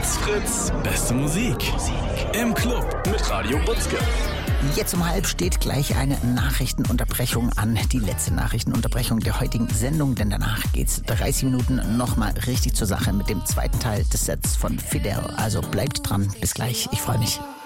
Fritz, beste Musik. Im Club mit Radio Butzke. Jetzt um 12 steht gleich eine Nachrichtenunterbrechung an. Die letzte Nachrichtenunterbrechung der heutigen Sendung, denn danach geht's 30 Minuten nochmal richtig zur Sache mit dem zweiten Teil des Sets von Fidel. Also bleibt dran, bis gleich, ich freue mich.